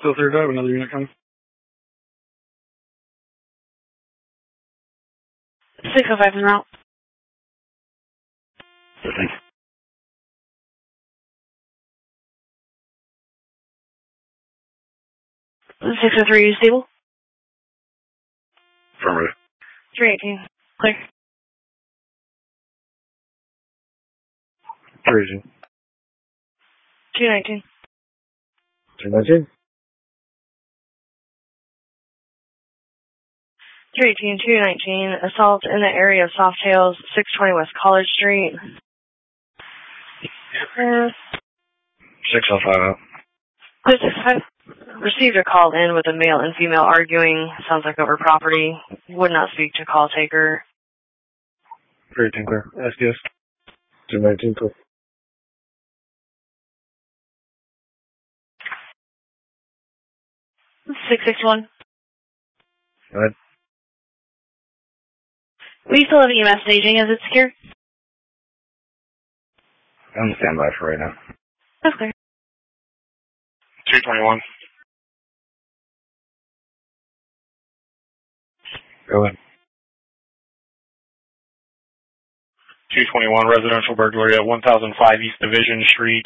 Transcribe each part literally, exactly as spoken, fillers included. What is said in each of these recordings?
Still third drive, another unit coming. six oh five en route. Thanks. six oh three, you stable? Affirmative. three eighteen, clear. three eighteen. two nineteen. two nineteen. three eighteen, two nineteen, assault in the area of Softails, six twenty West College Street. Uh, six oh five out. six oh five. Received a call in with a male and female arguing. Sounds like over property. Would not speak to call taker. three eighteen clear. S D S. two nineteen clear. six six one. Go ahead. We still have E M S staging. Is it secure? I'm on standby for right now. That's clear. two twenty-one. Go ahead. two twenty-one, residential burglary at one thousand five East Division Street.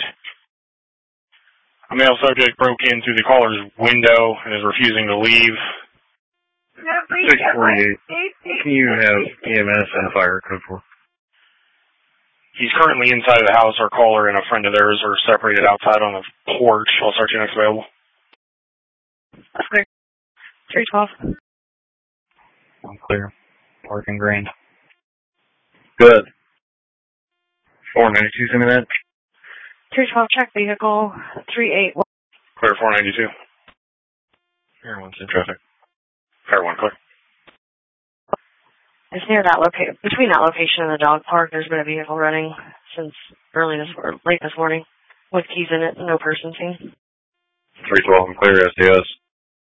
A male subject broke in through the caller's window and is refusing to leave. six forty-eight. Can you have E M S and a fire code for? He's currently inside of the house. Our caller and a friend of theirs are separated outside on the porch. I'll start you next available. That's clear. three twelve. I'm clear. Parking green. Good. four ninety-two, send me that. three twelve, check vehicle. three eight one. Clear four ninety-two. Here, one's in traffic. Fair one, clear. It's near that location, between that location and the dog park. There's been a vehicle running since early this or late this morning with keys in it, no person seen. three twelve, I'm clear, S D S.